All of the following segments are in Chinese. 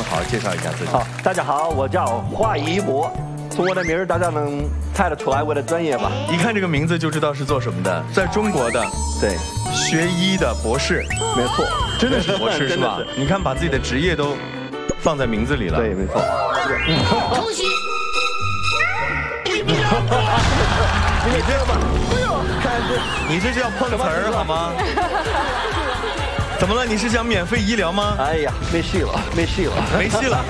好好介绍一下自己。 好，大家好，我叫华一博。从我的名儿，大家能猜得出来我的专业吧？ 一看这个名字就知道是做什么的，在中国的， 对， 学医的博士， 没错， 真的是博士是吧？你看把自己的职业都放在名字里了。 对，没错。 恭喜！ 你这吧，哎呦，看这， 你这叫碰瓷儿好吗？怎么了？你是想免费医疗吗？ 哎呀，没戏了，没戏了， 没戏了。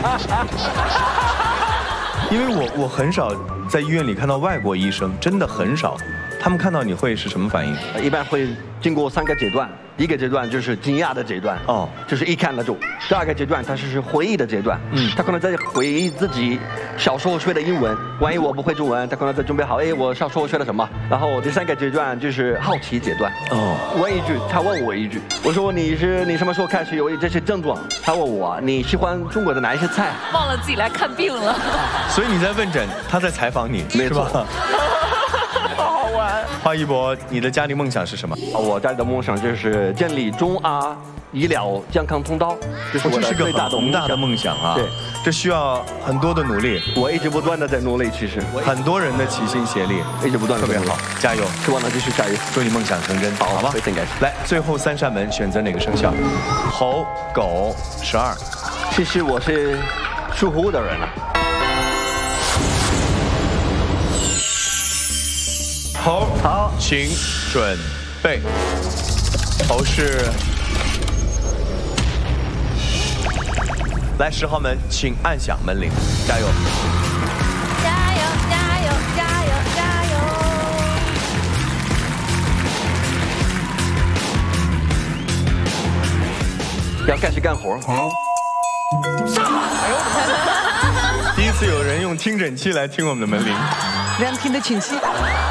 因为我很少在医院里看到外国医生，真的很少。他们看到你会是什么反应？ 一般会经过3个阶段。第一个阶段就是惊讶的阶段， 哦， 就是一看那种。第二个阶段它是回忆的阶段，他可能在回忆自己小时候学的英文。万一我不会中文，他可能在准备好，哎，我小时候学了什么。然后第3个阶段就是好奇阶段，问一句，他问我一句，我说你什么时候开始有这些症状？他问我你喜欢中国的哪一些菜？ 忘了自己来看病了。 所以你在问诊，他在采访你， 没错。 是吧？ 好玩。 华一博，你的家庭梦想是什么？ 我家里的梦想就是建立中阿医疗健康通道，这是我的最大的宏大的梦想啊！ 对， 这需要很多的努力， 我一直不断的在努力，其实很多人的齐心协力， 一直不断的特别好，加油！ 希望能继续加油， 祝你梦想成真，好吗？ 非常感谢。 来，最后3扇门选择哪个生肖？猴、狗、12。 其实我是属虎的人啊。 猴， 好， 请准备。猴是。来10号门，请按响门铃，加油！ 加油！加油！加油！加油！ 要开始干活。 第一次有人用听诊器来听我们的门铃。 量听的清晰。